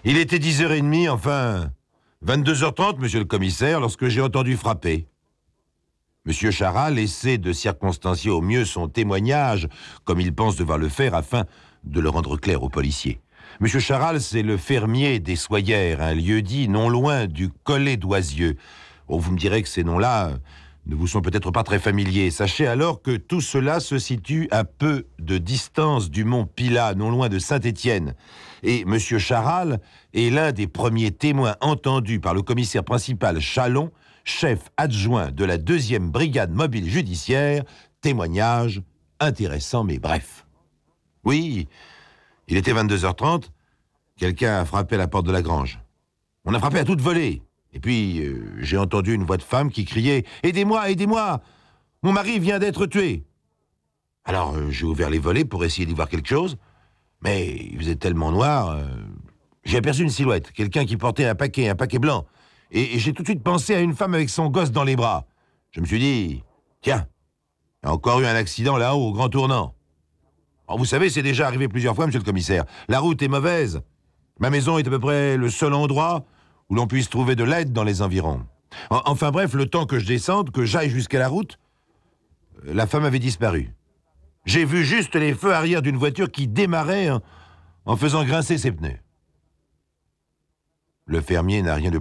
Il était 10h30, enfin 22h30, monsieur le commissaire, lorsque j'ai entendu frapper. Monsieur Charal essaie de circonstancier au mieux son témoignage, comme il pense devoir le faire, afin de le rendre clair aux policiers. Monsieur Charal, c'est le fermier des Soyères, un lieu-dit non loin du Collet d'Oisieux. Oh, vous me direz que ces noms-là ne vous sont peut-être pas très familiers. Sachez alors que tout cela se situe à peu de distance du mont Pilat, non loin de Saint-Étienne. Et monsieur Charal est l'un des premiers témoins entendus par le commissaire principal Chalon, chef adjoint de la 2e brigade mobile judiciaire. Témoignage intéressant mais bref. Oui, il était 22h30, quelqu'un a frappé à la porte de la grange. On a frappé à toute volée. Et puis, j'ai entendu une voix de femme qui criait « Aidez-moi, aidez-moi! Mon mari vient d'être tué !» Alors, j'ai ouvert les volets pour essayer d'y voir quelque chose, mais il faisait tellement noir, j'ai aperçu une silhouette, quelqu'un qui portait un paquet blanc, et j'ai tout de suite pensé à une femme avec son gosse dans les bras. Je me suis dit « Tiens, il y a encore eu un accident là-haut au grand tournant. » Alors, vous savez, c'est déjà arrivé plusieurs fois, monsieur le commissaire. La route est mauvaise. Ma maison est à peu près le seul endroit où l'on puisse trouver de l'aide dans les environs. Enfin bref, le temps que je descende, que j'aille jusqu'à la route, la femme avait disparu. J'ai vu juste les feux arrière d'une voiture qui démarrait en faisant grincer ses pneus. Le fermier n'a rien de